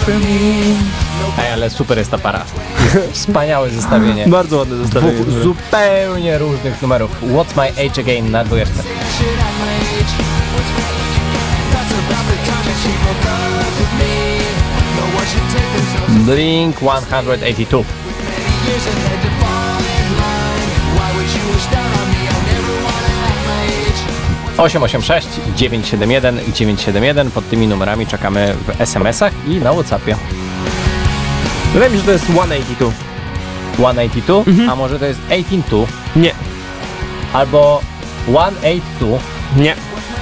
Ej, ale super jest ta para. Wspaniałe zestawienie. Bardzo ładne zestawienie. Dwóch zupełnie różnych numerów. What's My Age Again na 20. Blink 182. 886 971 971. Pod tymi numerami czekamy w SMS-ach i na WhatsAppie. Wydaje mi się, że to jest 182. 182? A może to jest 182? Nie. Albo 182? Nie.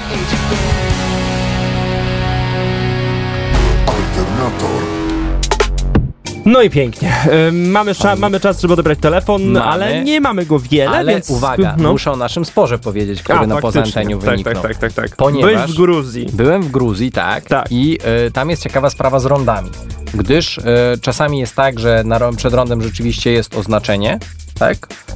No i pięknie. Mamy czas, żeby odebrać telefon, ale nie mamy go wiele, ale więc... uwaga, muszę o naszym sporze powiedzieć, który na poza anteniu wyniknął. Tak. Ponieważ byłeś w Gruzji. Byłem w Gruzji, tak. I tam jest ciekawa sprawa z rondami, gdyż czasami jest tak, że przed rondem rzeczywiście jest oznaczenie, tak?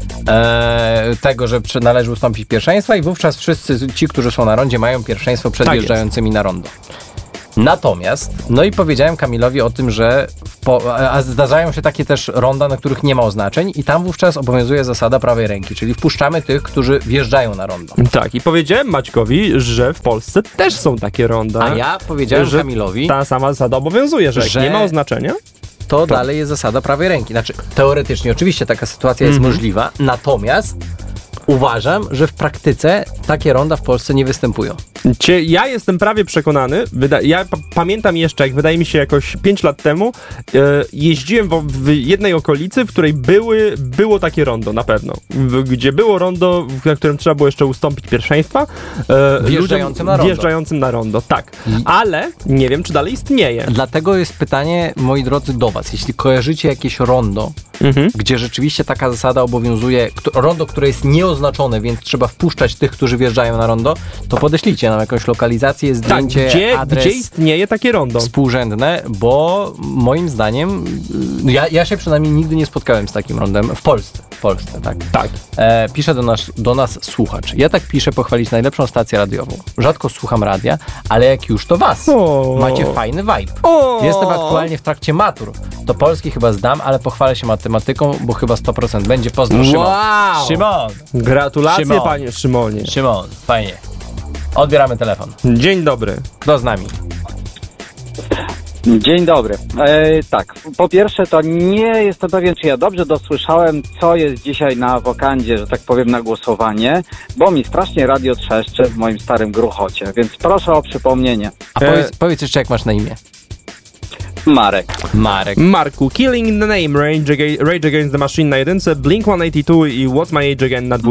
Tego, że należy ustąpić pierwszeństwa i wówczas wszyscy ci, którzy są na rondzie, mają pierwszeństwo przed wjeżdżającymi na rondo. Natomiast, no i powiedziałem Kamilowi o tym, że zdarzają się takie też ronda, na których nie ma oznaczeń i tam wówczas obowiązuje zasada prawej ręki, czyli wpuszczamy tych, którzy wjeżdżają na rondo. Tak, i powiedziałem Maćkowi, że w Polsce też są takie ronda. A ja powiedziałem że Kamilowi, ta sama zasada obowiązuje, że jak nie ma oznaczenia, to dalej jest zasada prawej ręki. Znaczy, teoretycznie oczywiście taka sytuacja jest możliwa, natomiast uważam, że w praktyce takie ronda w Polsce nie występują. Ja jestem prawie przekonany, ja pamiętam jeszcze, jak wydaje mi się jakoś 5 lat temu, jeździłem w jednej okolicy, w której było takie rondo, na pewno. Gdzie było rondo, na którym trzeba było jeszcze ustąpić pierwszeństwa wjeżdżającym na rondo. Tak, ale nie wiem, czy dalej istnieje. Dlatego jest pytanie, moi drodzy, do was. Jeśli kojarzycie jakieś rondo, gdzie rzeczywiście taka zasada obowiązuje, rondo, które jest nieoznaczone, więc trzeba wpuszczać tych, którzy wjeżdżają na rondo, to podeślijcie nam jakąś lokalizację, zdjęcie, adres. Gdzie istnieje takie rondo? Współrzędne, bo moim zdaniem, ja się przynajmniej nigdy nie spotkałem z takim rondem w Polsce. Tak. Pisze do nas słuchacz. Ja tak piszę pochwalić najlepszą stację radiową. Rzadko słucham radia, ale jak już to was. Macie fajny vibe. Jestem aktualnie w trakcie matur. To polski chyba zdam, ale pochwalę się matematyką, bo chyba 100% będzie. Pozdro, Szymon. Szymon! Gratulacje, panie Szymonie. Szymon, fajnie. Odbieramy telefon. Dzień dobry. Kto z nami? Dzień dobry. Tak, po pierwsze to nie jestem pewien, czy ja dobrze dosłyszałem, co jest dzisiaj na wokandzie, że tak powiem, na głosowanie, bo mi strasznie radio trzeszczy w moim starym gruchocie, więc proszę o przypomnienie. A powiedz jeszcze, jak masz na imię. Marek. Marku, Killing in the Name, Rage Against the Machine na 1, Blink 182 i What's My Age Again na 2.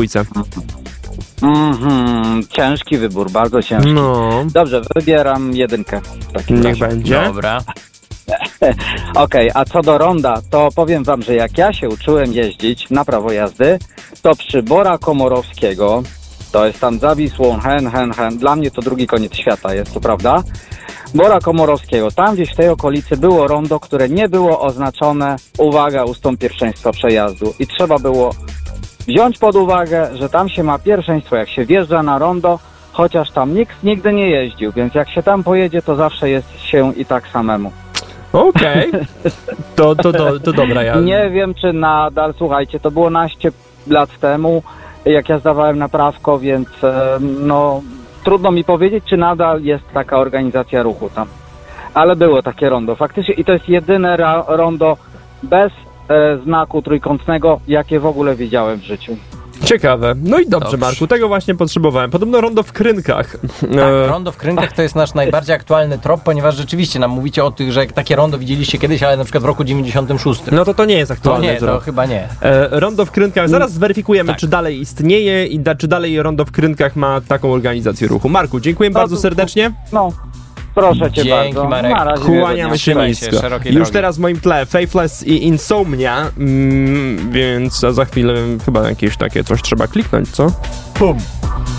Ciężki wybór, bardzo ciężki. No. Dobrze, wybieram 1. Niech będzie. Dobra. Okej, a co do ronda, to powiem wam, że jak ja się uczyłem jeździć na prawo jazdy, to przy Bora Komorowskiego, to jest tam za Wisłą, dla mnie to drugi koniec świata jest, to prawda? Bora Komorowskiego, tam gdzieś w tej okolicy było rondo, które nie było oznaczone, uwaga, ustąp pierwszeństwa przejazdu i trzeba było wziąć pod uwagę, że tam się ma pierwszeństwo, jak się wjeżdża na rondo, chociaż tam nikt nigdy nie jeździł, więc jak się tam pojedzie, to zawsze jest się i tak samemu. Okej. To dobra. Ja nie wiem, czy nadal, słuchajcie, to było naście lat temu, jak ja zdawałem na prawko, więc trudno mi powiedzieć, czy nadal jest taka organizacja ruchu tam. Ale było takie rondo faktycznie i to jest jedyne rondo bez znaku trójkątnego, jakie w ogóle widziałem w życiu. Ciekawe. No i dobrze, Marku, tego właśnie potrzebowałem. Podobno rondo w Krynkach. Tak, rondo w Krynkach to jest nasz najbardziej aktualny trop, ponieważ rzeczywiście nam mówicie o tych, że takie rondo widzieliście kiedyś, ale na przykład w roku 96. No to nie jest aktualny trop. To chyba nie. Rondo w Krynkach, zaraz zweryfikujemy, czy dalej istnieje i czy dalej rondo w Krynkach ma taką organizację ruchu. Marku, dziękuję bardzo serdecznie. Proszę cię Dzięki, bardzo. Marek. Kłaniamy się nisko. Już teraz w moim tle Faithless i Insomnia, więc za chwilę chyba jakieś takie coś trzeba kliknąć, co? Pum.